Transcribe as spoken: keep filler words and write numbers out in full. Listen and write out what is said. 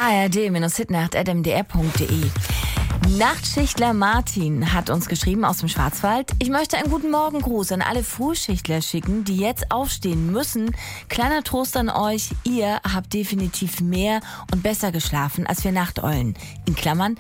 a r d-hitnacht at m d r punkt d e. Nachtschichtler Martin hat uns geschrieben aus dem Schwarzwald. Ich möchte einen guten Morgengruß an alle Frühschichtler schicken, die jetzt aufstehen müssen. Kleiner Trost an euch, ihr habt definitiv mehr und besser geschlafen als wir Nachteulen. In Klammern,